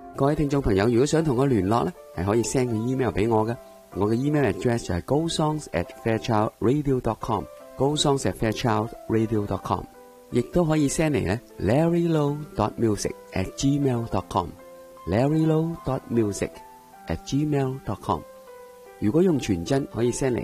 各位聽眾朋友，如果想同我聯絡咧，係可以 send 個 email 俾我嘅。我嘅 email address 就係 gosongs@fairchildradio.com，gosongs@fairchildradio.com， 亦都可以 send 嚟咧 larrylow.music@gmail.com，larrylow.music@gmail.com。如果用傳真，可以 send 嚟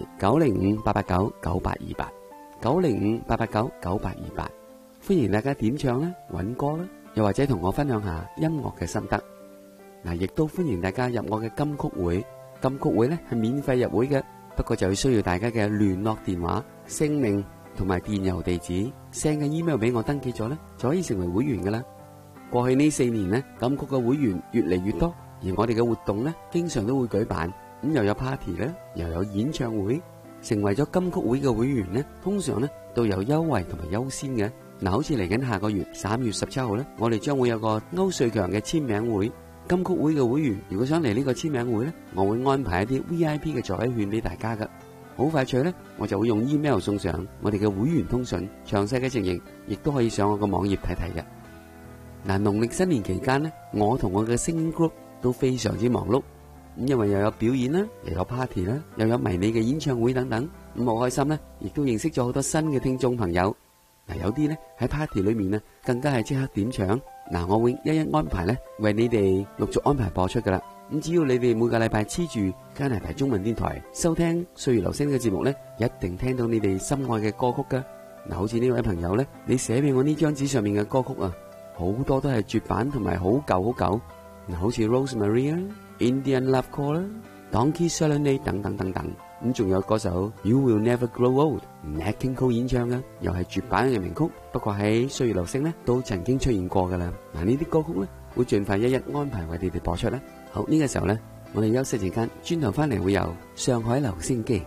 905-889-9828，905-889-9828。歡迎大家點唱啦、揾歌啦，又或者同我分享下音樂嘅心得。亦都歡迎大家入我嘅金曲會。金曲會咧係免費入會嘅，不過就需要大家嘅聯絡電話、姓名同埋電郵地址 ，send 嘅 email 俾我登記咗咧，就可以成為會員噶啦。過去呢4年呢，金曲嘅會員越嚟越多，而我哋嘅活動呢，經常都會舉辦，咁又有 party 咧，又有演唱會。成為咗金曲會嘅會員呢，通常呢都有優惠同埋優先嘅。好似嚟緊下個月3月17號呢，我哋將會有個歐瑞強嘅簽名會。金曲會嘅會員如果想嚟呢個簽名會呢，我會安排一啲 VIP 嘅座位券俾大家噶。好快脆呢，我就會用 email 送上我哋嘅會員通訊，詳細嘅情形亦都可以上我個網頁睇睇嘅。農曆新年期間呢，我同我嘅 singing group 都非常之忙碌，因為又有表演啦，又有 party 啦，又有迷你嘅演唱會等等，咁好開心呢，亦都認識咗好多新嘅聽眾朋友。有啲呢喺 party 裏面呢，更加係即刻點唱。我會一一安排呢，為你哋陸續安排播出噶啦。咁只要你哋每個禮拜黐住加拿大中文電台收聽歲月留聲嘅節目呢，一定聽到你哋心愛嘅歌曲噶。好似呢位朋友呢，你寫俾我呢張紙上面嘅歌曲啊，好多都係絕版同埋好舊。好似 Rosemary、Indian Love Call、Donkey Serenade 等等等等。咁仲有嗰首 You Will Never Grow Old，Nat King Cole 演唱嘅，又係絕版嘅名曲，不過喺歲月留聲呢都曾經出現過噶啦。呢啲歌曲呢會盡快一一安排為你哋播出啦。好，呢個時候呢，我哋休息時間，轉頭翻嚟會有上海留聲機。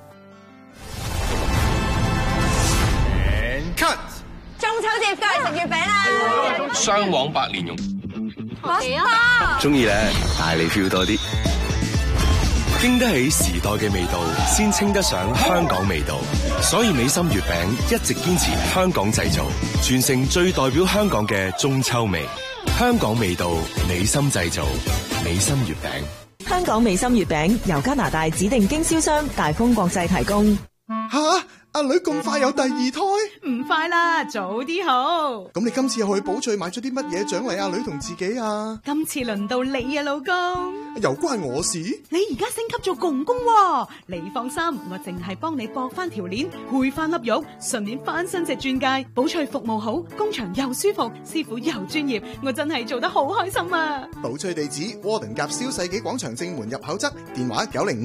Cut！ 中秋節過嚟食月餅啦！ 雙黃白蓮蓉， 中意咧，帶你 feel 多啲。經得起時代嘅味道，先稱得上香港味道。所以美心月餅一直堅持香港製造，傳承最代表香港嘅中秋味。香港味道，美心製造，美心月餅。 香港美心月餅由加拿大指定經銷商大豐國際提供。 阿女咁快有第二胎？ 唔快啦，早啲好。 咁你今次又去寶翠買咗啲乜嘢獎勵阿女同自己啊？ 今次輪到你啊，老公。 又關我事？ 你而家升級做公公喎，你放心，我淨係幫你駁翻條鏈，配翻粒玉，順便翻新隻鑽戒。寶翠服務好，工場又舒服，師傅又專業，我真係做得好開心啊！ 寶翠地址：窩頓夾蕭世紀廣場正門入口側，電話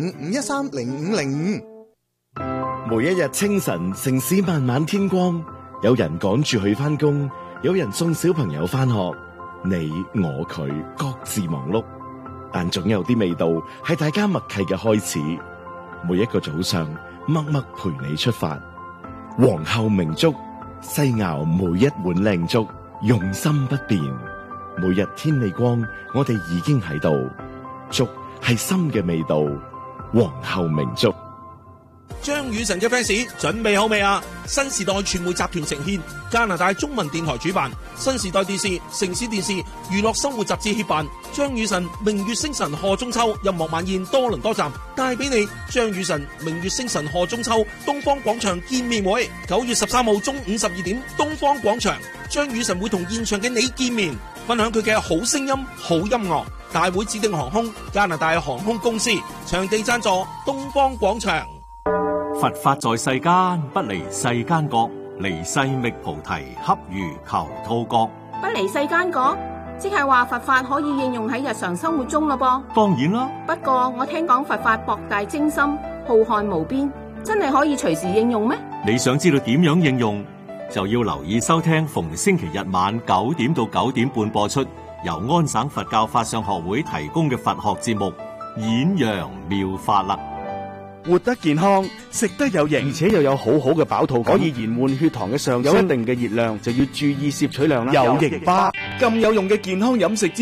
905-513-0505。 每一日清晨，城市慢慢天光，有人趕住去返工，有人送小朋友返學，你我佢各自忙碌，但總有啲味道係大家默契嘅開始。每一個早上，默默陪你出發。皇后明粥，細熬每一碗靚粥，用心不變。每日天未光，我哋已經喺度。粥係心嘅味道，皇后明粥。 張雨晨嘅 fans 準備好未啊？新時代傳媒集團呈獻，加拿大中文電台主辦，新時代電視、城市電視、娛樂生活雜誌協辦，張雨晨明月星辰賀中秋音樂晚宴多倫多站帶俾你張雨晨明月星辰賀中秋東方廣場見面會，9月13號中午12點東方廣場，張雨晨會同現場嘅你見面，分享佢嘅好聲音、好音樂。大會指定航空加拿大航空公司，場地贊助東方廣場。 佛法在世間，不離世間覺，離世覓菩提，恰如求兔角。 不離世間覺，即係話佛法可以應用喺日常生活中咯噃。 當然啦， 不過我聽講佛法博大精深，浩瀚無邊，真係可以隨時應用咩？ 你想知道點樣應用，就要留意收聽逢星期日晚9點到9點半播出，由安省佛教法相學會提供嘅佛學節目《演揚妙法》啦。 活得健康，食得有營，而且又有好好嘅飽肚感，可以延緩血糖嘅上升，有一定嘅熱量，就要注意攝取量啦。有營巴咁有用嘅健康飲食